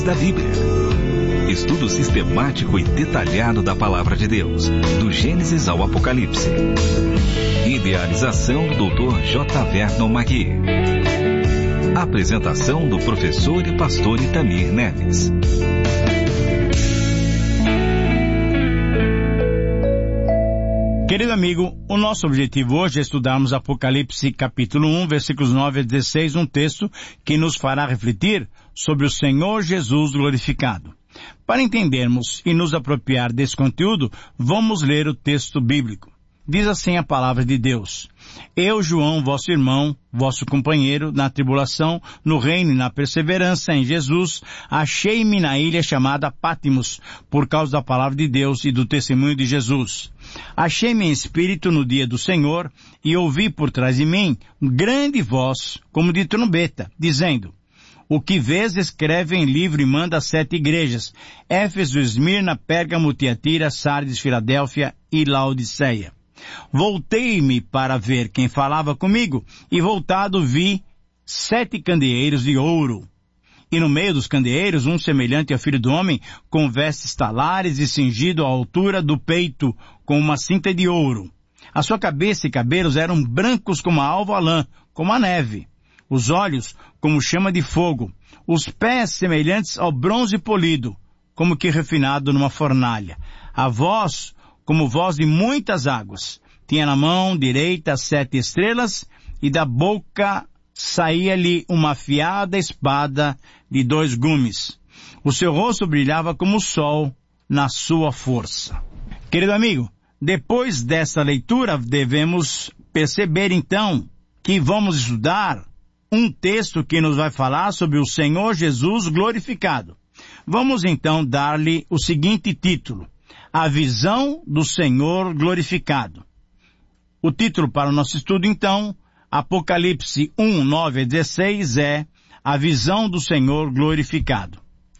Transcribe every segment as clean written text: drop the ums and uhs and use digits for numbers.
da Bíblia. Estudo sistemático e detalhado da Palavra de Deus, do Gênesis ao Apocalipse. Idealização do Dr. J. Vernon Magui. Apresentação do professor e pastor Itamir Neves. Querido amigo, o nosso objetivo hoje é estudarmos Apocalipse capítulo 1, versículos 9 a 16, um texto que nos fará refletir sobre o Senhor Jesus glorificado. Para entendermos e nos apropriar desse conteúdo, vamos ler o texto bíblico. Diz assim a palavra de Deus: Eu, João, vosso irmão, vosso companheiro, na tribulação, no reino e na perseverança em Jesus, achei-me na ilha chamada Patmos, por causa da palavra de Deus e do testemunho de Jesus. Achei-me em espírito no dia do Senhor, e ouvi por trás de mim grande voz, como de trombeta, dizendo: O que vês, escreve em livro e manda a 7 igrejas: Éfeso, Esmirna, Pérgamo, Tiatira, Sardes, Filadélfia e Laodiceia. Voltei-me para ver quem falava comigo, e voltado vi 7 candeeiros de ouro. E no meio dos candeeiros, um semelhante ao Filho do Homem, com vestes talares e cingido à altura do peito, com uma cinta de ouro. A sua cabeça e cabelos eram brancos como a alva lã, como a neve. Os olhos como chama de fogo. Os pés semelhantes ao bronze polido, como que refinado numa fornalha. A voz como voz de muitas águas. Tinha na mão direita 7 estrelas, e da boca saía-lhe uma afiada espada de 2 gumes. O seu rosto brilhava como o sol na sua força. Querido amigo, depois dessa leitura devemos perceber então que vamos estudar um texto que nos vai falar sobre o Senhor Jesus glorificado. Vamos então dar-lhe o seguinte título: A visão do Senhor glorificado. O título para o nosso estudo, então, Apocalipse 1, 9 a 16, é A visão do Senhor glorificado.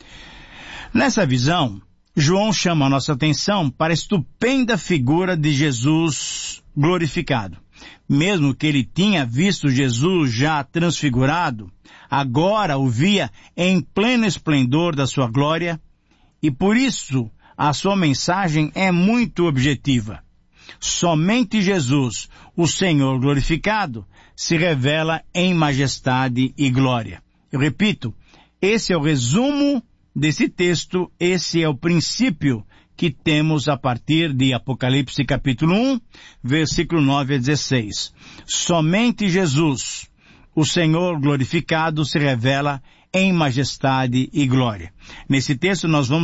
Nessa visão, João chama a nossa atenção para a estupenda figura de Jesus glorificado. Mesmo que ele tinha visto Jesus já transfigurado, agora o via em pleno esplendor da sua glória, e por isso a sua mensagem é muito objetiva. Somente Jesus, o Senhor glorificado, se revela em majestade e glória. Eu repito, esse é o resumo desse texto, esse é o princípio que temos a partir de Apocalipse capítulo 1, versículo 9 a 16. Somente Jesus, o Senhor glorificado, se revela em majestade e glória. Nesse texto nós vamos